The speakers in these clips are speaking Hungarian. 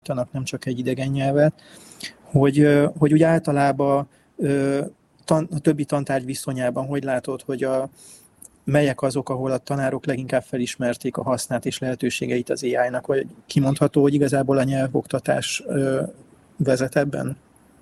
tanítanak, nem csak egy idegen nyelvet, hogy úgy általában a többi tantárgy viszonyában, hogy látod, hogy melyek azok, ahol a tanárok leginkább felismerték a hasznát és lehetőségeit az AI-nak, vagy kimondható, hogy igazából a nyelvoktatás vezet ebben?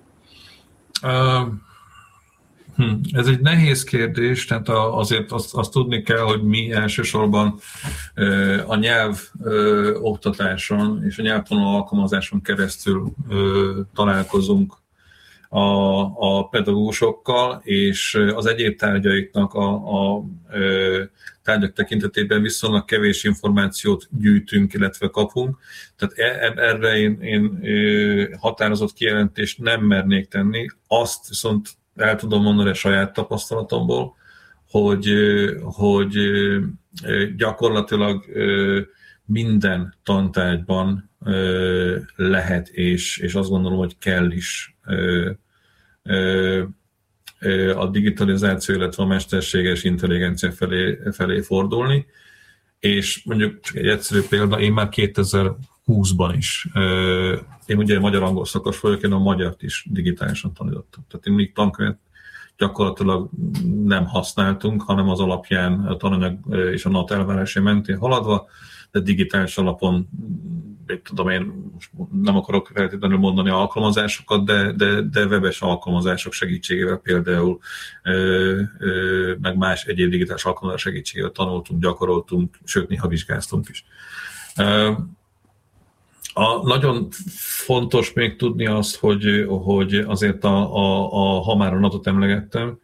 Ez egy nehéz kérdés, tehát azért azt tudni kell, hogy mi elsősorban a nyelv oktatáson és a nyelvtanuló alkalmazáson keresztül találkozunk a pedagógusokkal, és az egyéb tárgyaiknak a tárgyak tekintetében viszonylag kevés információt gyűjtünk, illetve kapunk. Tehát erre én határozott kijelentést nem mernék tenni. Azt viszont el tudom mondani a saját tapasztalatomból, hogy gyakorlatilag minden tantárgyban lehet, és azt gondolom, hogy kell is a digitalizáció, illetve a mesterséges intelligencia felé fordulni. És mondjuk egy egyszerű példa, én már 2020-ban is, én ugye magyar-angol szakos vagyok, én a magyart is digitálisan tanítottam. Tehát én még tankönyvet gyakorlatilag nem használtunk, hanem az alapján a tananyag és a NAT elvárásai mentén haladva, de digitális alapon, tudom én, most nem akarok feltétlenül mondani alkalmazásokat, de webes alkalmazások segítségével például, meg más egyéb digitális alkalmazások segítségével tanultunk, gyakoroltunk, sőt, néha vizsgáztunk is. Nagyon fontos még tudni azt, hogy azért ha már a NAT-ot emlegettem,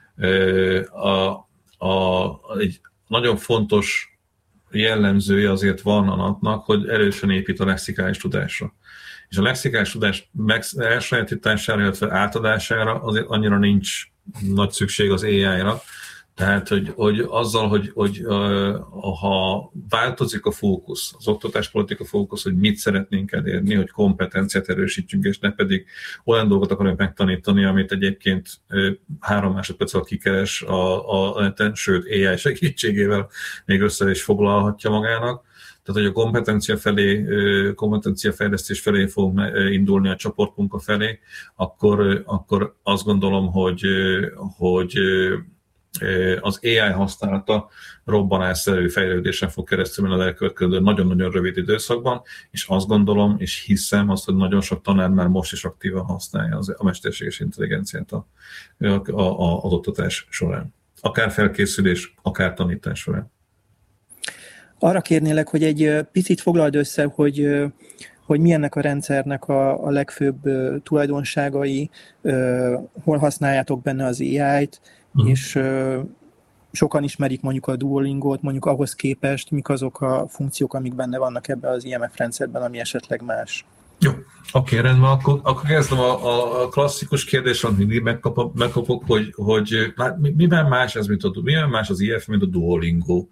egy nagyon fontos jellemzője azért van a NAT-nak, hogy erősen épít a lexikális tudásra. És a lexikális tudás elsajátítására, illetve átadására azért annyira nincs nagy szükség az AI-ra. Tehát, hogy azzal, hogy ha változik a fókusz, az oktatáspolitika fókusz, hogy mit szeretnénk elérni, hogy kompetenciát erősítsünk, és ne pedig olyan dolgot akarunk megtanítani, amit egyébként 3 másodperc alatt kikeres a neten, sőt AI segítségével még össze is foglalhatja magának. Tehát, hogy a kompetenciafejlesztés felé fogunk indulni a csoportmunka felé, akkor azt gondolom, hogy az AI használata robbanásszerű fejlődésen fog keresztül menni az elkövetkező nagyon-nagyon rövid időszakban, és azt gondolom, és hiszem azt, hogy nagyon sok tanár már most is aktívan használja a mesterséges intelligenciát az oktatás során. Akár felkészülés, akár tanítás során. Arra kérnélek, hogy egy picit foglald össze, hogy mi ennek a rendszernek a legfőbb tulajdonságai, hol használjátok benne az AI-t, és sokan ismerik mondjuk a Duolingot, mondjuk ahhoz képest, mik azok a funkciók, amik benne vannak ebben az IMF rendszerben, ami esetleg más. Jó, oké, rendben, akkor kezdem a klasszikus kérdés, amit mindig megkapok, hogy miben más ez, miben más az IF, mint a Duolingo.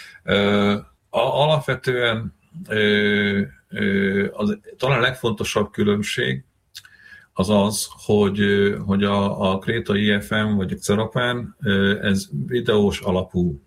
Alapvetően talán a legfontosabb különbség az, hogy a Kréta IFM vagy a Xeropan ez videós alapú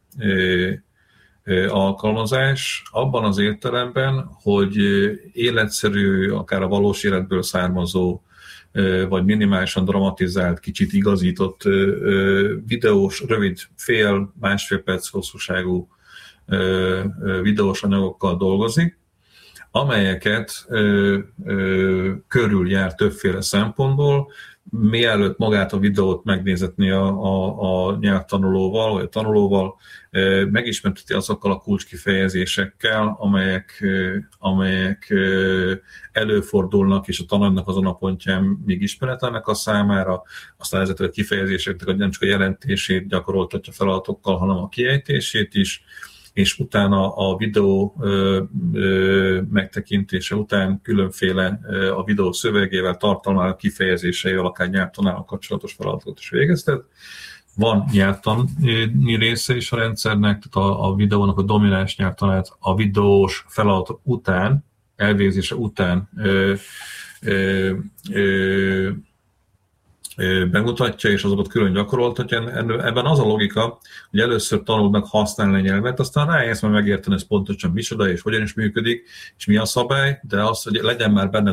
alkalmazás, abban az értelemben, hogy életszerű, akár a valós életből származó, vagy minimálisan dramatizált, kicsit igazított videós, rövid másfél perc hosszúságú videós anyagokkal dolgozik, amelyeket körüljár többféle szempontból, mielőtt magát a videót megnézetni a nyelvtanulóval, vagy a tanulóval, megismerteti azokkal a kulcskifejezésekkel, amelyek előfordulnak, és a tananyagnak azon a pontján még ismeretlenek a számára, aztán ezeknek a kifejezéseknek nem csak a jelentését gyakoroltatja feladatokkal, hanem a kiejtését is, és utána a videó megtekintése után különféle a videó szövegével, tartalmával, kifejezéseivel, akár nyelvtanállal kapcsolatos feladatot is végeztet. Van nyelvtani része is a rendszernek, tehát a videónak a domináns nyelvtanát a videós feladat után, elvégzése után bemutatja, és azokat külön gyakoroltatja. Ebben az a logika, hogy először tanuld meg használni a nyelvet, aztán rájössz, majd megérteni, ez pontosan micsoda, és hogyan is működik, és mi a szabály, de az, hogy legyen már benne